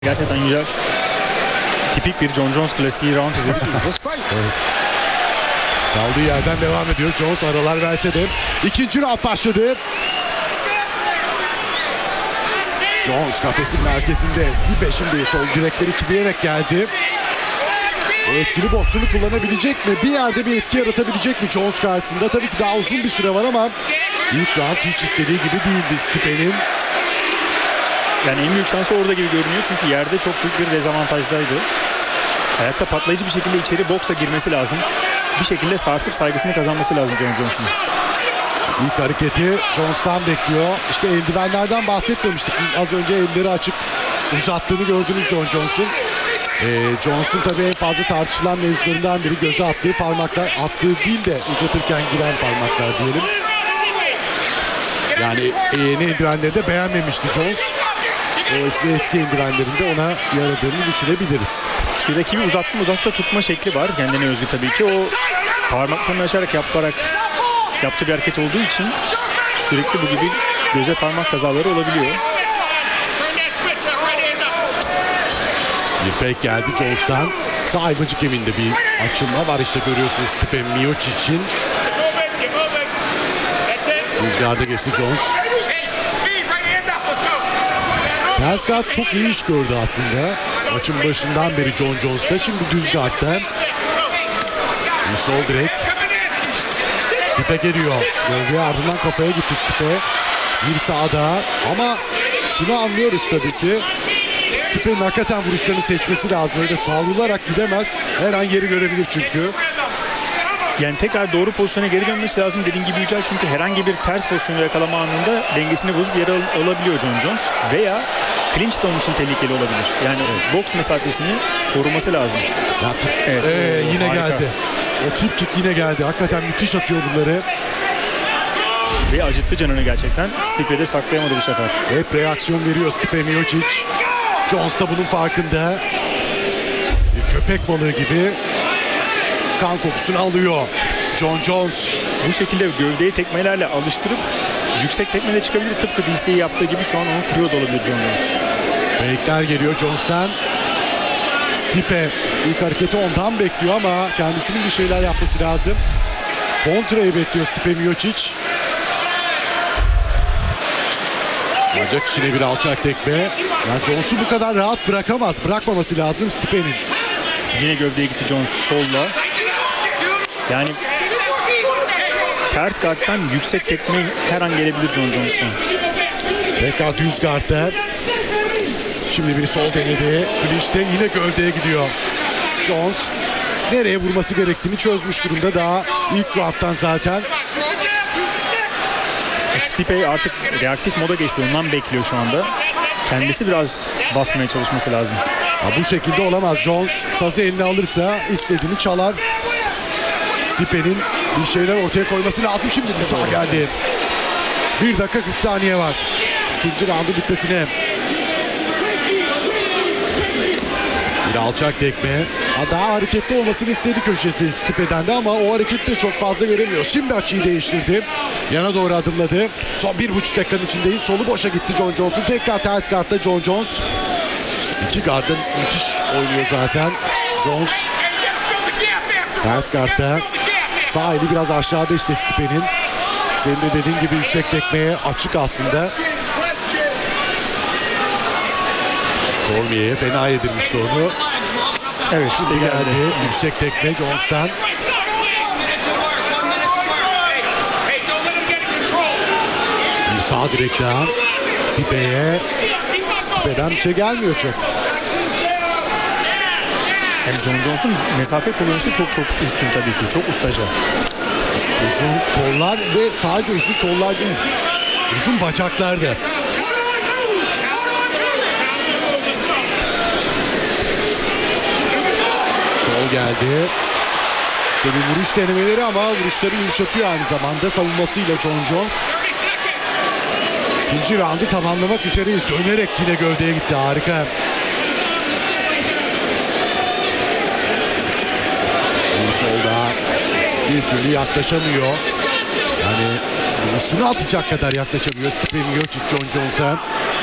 Gerçekten güzel. Tipik bir Jon Jones klasiği round izledik. Kaldığı yerden devam ediyor. Jones aralar verse de ikinci round başladı. Jones kafesin merkezinde. Stipe şimdi sol direkleri ikileyerek geldi. O etkili boksunu kullanabilecek mi? Bir yerde bir etki yaratabilecek mi Jones karşısında? Tabii ki daha uzun bir süre var ama ilk round hiç istediği gibi değildi Stipe'nin. Yani en büyük şansı orada gibi görünüyor çünkü yerde çok büyük bir dezavantajdaydı. Ayakta patlayıcı bir şekilde içeri boksa girmesi lazım. Bir şekilde sarsıp saygısını kazanması lazım Jon Jones'un. İlk hareketi Jones'tan bekliyor. İşte eldivenlerden bahsetmemiştik. Az önce elleri açık uzattığını gördünüz Jon Jones'un. Jones'un tabii en fazla tartışılan mevzularından biri göze attığı parmaklar. Attığı değil de uzatırken giren parmaklar diyelim. Yani eldivenleri de beğenmemişti Jones. Dolayısıyla eski eldivenlerinde ona yaradığını düşünebiliriz. İşte rakibi uzakta tutma şekli var. Kendine özgü tabii ki. O parmaklarını açarak yaptığı bir hareket olduğu için sürekli bu gibi göze parmak kazaları olabiliyor. Bir fake geldi Jones'tan. Sağ elmacık eminde bir açılma var. İşte görüyorsunuz Stipe Miocic'in. Rüzgarda geçti Jones. Ters guard çok iyi iş gördü aslında. Maçın başından beri Jon Jones'ta. Şimdi düz guard'da. Bir sol direk. Stipe geliyor. Gölgeye ardından kafaya gitti Stipe. Bir sağda. Ama şunu anlıyoruz tabii ki. Stipe'nin hakikaten vuruşlarını seçmesi lazım. Öyle savrularak gidemez. Her an yeri görebilir çünkü. Yani tekrar doğru pozisyona geri dönmesi lazım dediğin gibi Yücel, çünkü herhangi bir ters pozisyonu yakalama anında dengesini bozup yere alabiliyor Jon Jones veya clinch de onun için tehlikeli olabilir. Yani boks mesafesini koruması lazım. Yine harika. geldi. O tip kick yine geldi. Hakikaten müthiş atıyor bunları. Ve acıttı canını gerçekten. Stipe de saklayamadı bu sefer. Hep reaksiyon veriyor Stipe Miocic. Jones da bunun farkında. Bir köpek balığı gibi kan kokusunu alıyor Jon Jones. Bu şekilde gövdeyi tekmelerle alıştırıp yüksek tekmeyle çıkabilir. Tıpkı DC'yi yaptığı gibi şu an onu kuruyor da olabilir Jon Jones. Fake'ler geliyor Jones'tan. Stipe ilk hareketi ondan bekliyor ama kendisinin bir şeyler yapması lazım. Kontrayı bekliyor Stipe Miocic. Bacak içine bir alçak tekme. Yani Jones'u bu kadar rahat bırakamaz. Bırakmaması lazım Stipe'nin. Yine gövdeye gitti Jones solla. Yani ters guard'tan yüksek tekme her an gelebilir Jon Jones'a. Tekrar düz guard'da. Şimdi bir sol denedi. Clinch'te yine gövdeye gidiyor. Jones nereye vurması gerektiğini çözmüş durumda daha ilk round'dan zaten. Stipe artık reaktif moda geçti. Ondan bekliyor şu anda. Kendisi biraz basmaya çalışması lazım. Bu şekilde olamaz. Jones sazı eline alırsa istediğini çalar. Stipe'nin bir şeyler ortaya koyması lazım. Şimdi bir sağ geldi. 1 dakika 40 saniye var. İkinci roundun bitmesine. Bir alçak tekme. Daha hareketli olmasını istedi köşesi Stipe'den de ama o hareketi de çok fazla göremiyor. Şimdi açıyı değiştirdi. Yana doğru adımladı. Son 1,5 dakikanın içindeyiz. Solu boşa gitti Jon Jones'un. Tekrar ters guardta Jon Jones. İki guardın müthiş oynuyor zaten. Jones ters guardta. Sağ eli biraz aşağıda işte Stipe'nin. Senin de dediğin gibi yüksek tekmeye açık aslında. Cormier'e fena yedirmişti onu. Evet işte geldi. Yüksek tekme Jones'tan. Bir sağ direkten Stipe'ye. Stipe'den bir şey gelmiyor çok. Yani Jon Jones'un mesafe kullanışı çok üstün tabii ki. Çok ustaca. Uzun kollar ve sadece uzun kollar değil. Uzun bacaklar da. Sol geldi. İşte bir vuruş denemeleri ama vuruşları yumuşatıyor aynı zamanda savunmasıyla Jon Jones. İkinci roundu tamamlamak üzereyiz. Dönerek yine gövdeye gitti. Harika. Bir solda bir türlü yaklaşamıyor. Yani vuruşunu atacak kadar yaklaşamıyor Stipe Miocic Jon Jones'a.